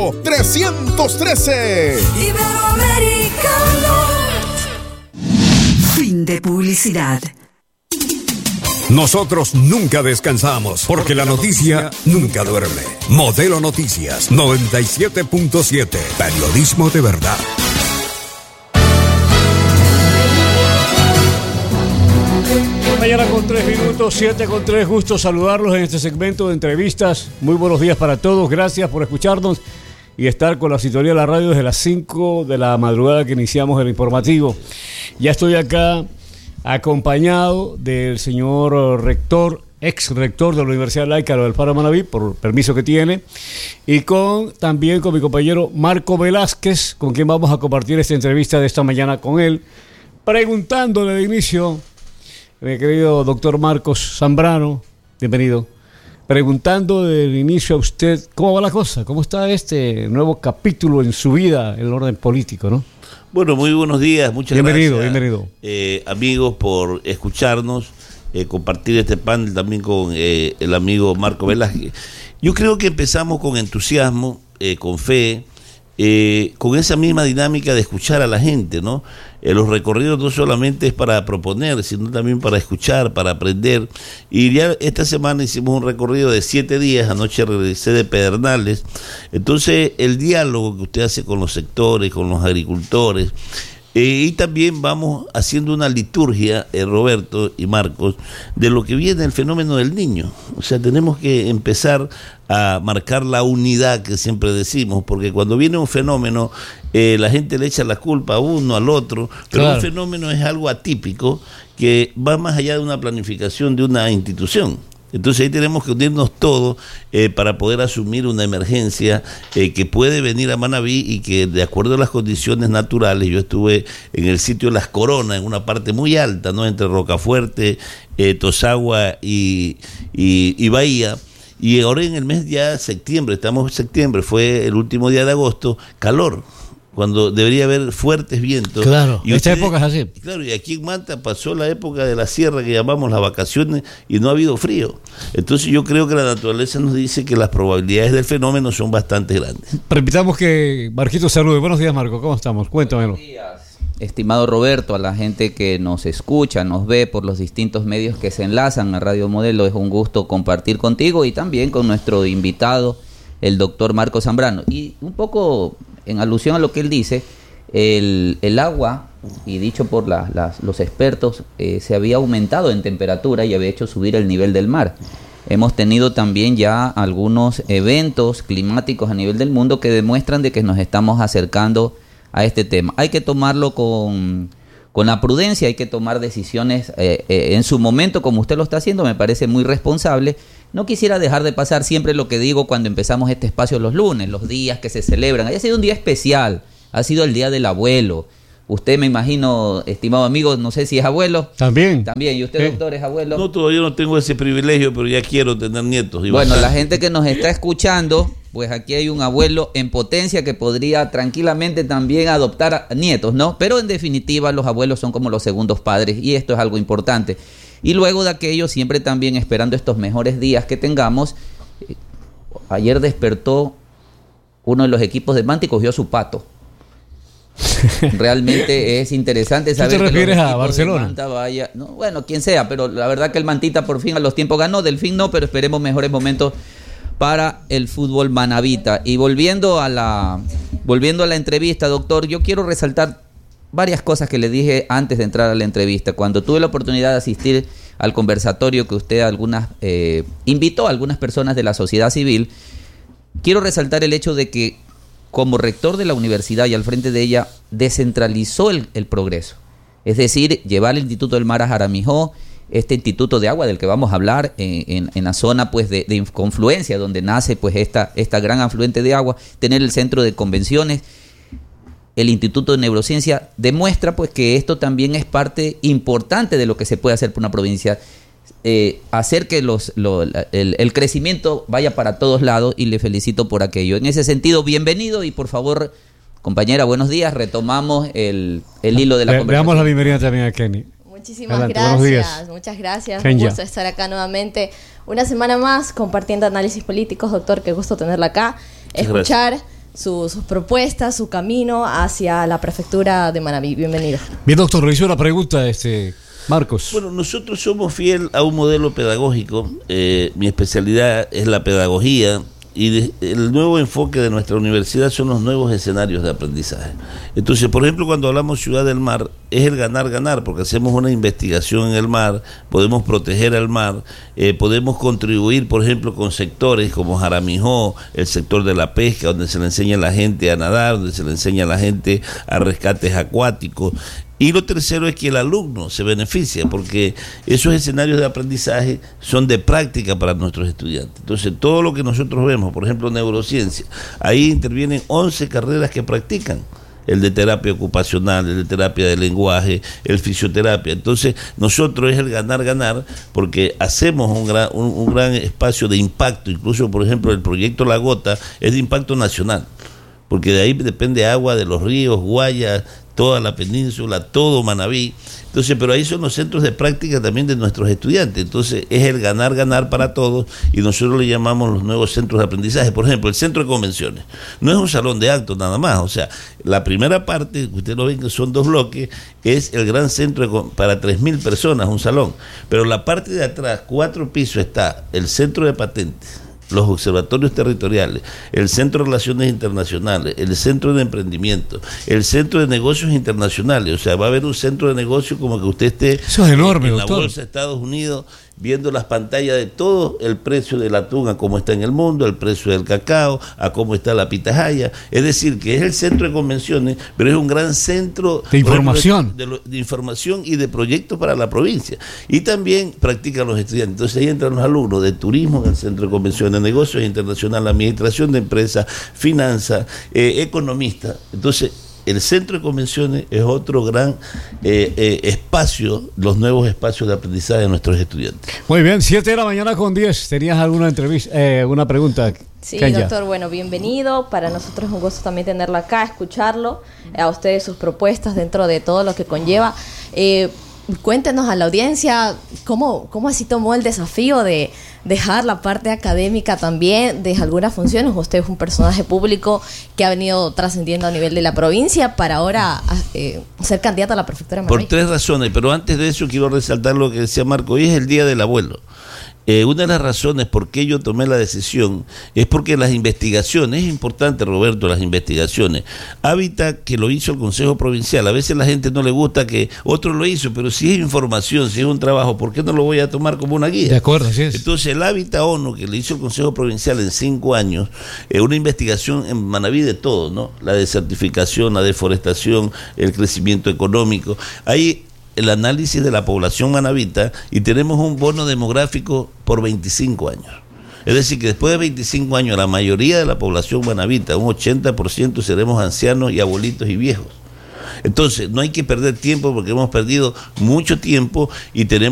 313. Iberoamericano. Fin de publicidad. Nosotros nunca descansamos porque la noticia nunca duerme. Modelo Noticias 97.7. Periodismo de verdad. Mañana con 3 minutos, 7 con 3. Gusto saludarlos en este segmento de entrevistas. Muy buenos días para todos. Gracias por escucharnos y estar con la sintonía de la radio desde las 5 de la madrugada que iniciamos el informativo. Ya estoy acá acompañado del señor rector, ex rector de la Universidad Laica del Faro Manaví, por permiso que tiene, y también con mi compañero Marco Velázquez, con quien vamos a compartir esta entrevista de esta mañana con él, preguntándole de inicio, mi querido doctor Marcos Zambrano, bienvenido, preguntando del inicio a usted, ¿cómo va la cosa? ¿Cómo está este nuevo capítulo en su vida, en el orden político, no? Bueno, muy buenos días, muchas gracias. Bienvenido. Amigos, por escucharnos, compartir este panel también con el amigo Marco Velázquez. Yo creo que empezamos con entusiasmo, con fe, con esa misma dinámica de escuchar a la gente, ¿no? Los recorridos no solamente es para proponer, sino también para escuchar, para aprender. Y ya esta semana hicimos un recorrido de 7 días, anoche regresé de Pedernales. Entonces, el diálogo que usted hace con los sectores, con los agricultores, y también vamos haciendo una liturgia, Roberto y Marcos, de lo que viene el fenómeno del niño. O sea, tenemos que empezar a marcar la unidad que siempre decimos, porque cuando viene un fenómeno, la gente le echa la culpa a uno, al otro, pero claro, un fenómeno es algo atípico que va más allá de una planificación de una institución. Entonces ahí tenemos que unirnos todos para poder asumir una emergencia que puede venir a Manaví y que, de acuerdo a las condiciones naturales, yo estuve en el sitio de Las Coronas, en una parte muy alta, ¿no?, entre Rocafuerte, Tosagua y Bahía. Y ahora en el mes ya septiembre, estamos en septiembre, fue el último día de agosto, calor, cuando debería haber fuertes vientos. Claro, y esta época es así. Claro, y aquí en Manta pasó la época de la sierra que llamamos las vacaciones y no ha habido frío. Entonces yo creo que la naturaleza nos dice que las probabilidades del fenómeno son bastante grandes. Permitamos que Marquito salude. Buenos días, Marco, ¿cómo estamos? Cuéntamelo. Buenos días, estimado Roberto, a la gente que nos escucha, nos ve por los distintos medios que se enlazan a Radio Modelo. Es un gusto compartir contigo y también con nuestro invitado, el doctor Marco Zambrano. Y un poco en alusión a lo que él dice, el agua, y dicho por los expertos, se había aumentado en temperatura y había hecho subir el nivel del mar. Hemos tenido también ya algunos eventos climáticos a nivel del mundo que demuestran de que nos estamos acercando a este tema. Hay que tomarlo con la prudencia, hay que tomar decisiones en su momento, como usted lo está haciendo, me parece muy responsable. No quisiera dejar de pasar siempre lo que digo cuando empezamos este espacio los lunes, los días que se celebran. Ha sido un día especial, ha sido el Día del Abuelo. Usted, me imagino, estimado amigo, no sé si es abuelo. También. ¿Y usted, doctor, es abuelo? No, todavía no tengo ese privilegio, pero ya quiero tener nietos. Bueno, la gente que nos está escuchando, pues aquí hay un abuelo en potencia que podría tranquilamente también adoptar nietos, ¿no? Pero en definitiva los abuelos son como los segundos padres y esto es algo importante. Y luego de aquello, siempre también esperando estos mejores días que tengamos, ayer despertó uno de los equipos de Manta y cogió a su pato. Realmente es interesante saber. ¿Tú te refieres a Barcelona? No, bueno, quien sea, pero la verdad que el Mantita por fin a los tiempos ganó, Delfín no, pero esperemos mejores momentos para el fútbol manavita. Y volviendo a la entrevista, doctor, yo quiero resaltar varias cosas que le dije antes de entrar a la entrevista. Cuando tuve la oportunidad de asistir al conversatorio que usted invitó a algunas personas de la sociedad civil, quiero resaltar el hecho de que como rector de la universidad y al frente de ella descentralizó el progreso. Es decir, llevar el Instituto del Mar a Jaramijó, este instituto de agua del que vamos a hablar en la zona pues de confluencia donde nace pues esta gran afluente de agua, tener el centro de convenciones, el Instituto de Neurociencia, demuestra pues que esto también es parte importante de lo que se puede hacer por una provincia, hacer que el crecimiento vaya para todos lados, y le felicito por aquello. En ese sentido, bienvenido, y por favor, compañera, buenos días, retomamos el hilo de la conversación. Veamos la bienvenida también a Kenny. Muchísimas gracias, muchas gracias. Un gusto estar acá una semana más compartiendo análisis políticos, doctor, qué gusto tenerla acá, escuchar sus propuestas, su camino hacia la prefectura de Manabí. Bienvenido. Bien, doctor, le hizo una pregunta, Marcos. Bueno, nosotros somos fiel a un modelo pedagógico. Mi especialidad es la pedagogía. Y el nuevo enfoque de nuestra universidad son los nuevos escenarios de aprendizaje. Entonces, por ejemplo, cuando hablamos Ciudad del Mar, es el ganar-ganar, porque hacemos una investigación en el mar, podemos proteger al mar, podemos contribuir, por ejemplo, con sectores como Jaramijó, el sector de la pesca, donde se le enseña a la gente a nadar, donde se le enseña a la gente a rescates acuáticos. Y lo tercero es que el alumno se beneficia, porque esos escenarios de aprendizaje son de práctica para nuestros estudiantes. Entonces, todo lo que nosotros vemos, por ejemplo, neurociencia, ahí intervienen 11 carreras que practican. El de terapia ocupacional, el de terapia de lenguaje, el fisioterapia. Entonces, nosotros es el ganar-ganar, porque hacemos un gran espacio de impacto. Incluso, por ejemplo, el proyecto La Gota es de impacto nacional, porque de ahí depende agua de los ríos, Guayas, toda la península, todo Manabí. Entonces, pero ahí son los centros de práctica también de nuestros estudiantes. Entonces, es el ganar-ganar para todos, y nosotros le llamamos los nuevos centros de aprendizaje. Por ejemplo, el centro de convenciones no es un salón de actos nada más. O sea, la primera parte, ustedes lo ven que son 2 bloques, es el gran centro para 3.000 personas, un salón. Pero la parte de atrás, 4 pisos, está el centro de patentes, los observatorios territoriales, el Centro de Relaciones Internacionales, el Centro de Emprendimiento, el Centro de Negocios Internacionales. O sea, va a haber un centro de negocio como que usted esté Eso es enorme, en doctor. la bolsa de Estados Unidos, viendo las pantallas de todo el precio del atún, a cómo está en el mundo, el precio del cacao, a cómo está la pitahaya. Es decir, que es el centro de convenciones, pero es un gran centro de información. De información y de proyectos para la provincia. Y también practican los estudiantes. Entonces ahí entran los alumnos de turismo en el centro de convenciones, negocios internacionales, administración de empresas, finanzas, economistas. Entonces, el centro de convenciones es otro gran espacio, los nuevos espacios de aprendizaje de nuestros estudiantes. Muy bien, 7 de la mañana con 10. ¿Tenías alguna una pregunta? Sí, Kenya. doctor, bueno, bienvenido. Para nosotros es un gusto también tenerlo acá, escucharlo, a ustedes sus propuestas dentro de todo lo que conlleva. Cuéntenos a la audiencia cómo así tomó el desafío de dejar la parte académica también de algunas funciones. Usted es un personaje público que ha venido trascendiendo a nivel de la provincia para ahora ser candidato a la prefectura de Manabí. Por 3 razones, pero antes de eso quiero resaltar lo que decía Marco. Hoy es el Día del Abuelo. Una de las razones por qué yo tomé la decisión es porque las investigaciones, es importante, Roberto, las investigaciones, Hábitat, que lo hizo el Consejo Provincial, a veces la gente no le gusta que otro lo hizo, pero si es información, si es un trabajo, ¿por qué no lo voy a tomar como una guía? De acuerdo, así es. Entonces el Hábitat ONU, que le hizo el Consejo Provincial en 5 años, una investigación en Manabí de todo, ¿no? La desertificación, la deforestación, el crecimiento económico, ahí el análisis de la población manabita, y tenemos un bono demográfico por 25 años. Es decir, que después de 25 años la mayoría de la población manabita, un 80%, seremos ancianos y abuelitos y viejos. Entonces, no hay que perder tiempo, porque hemos perdido mucho tiempo y tenemos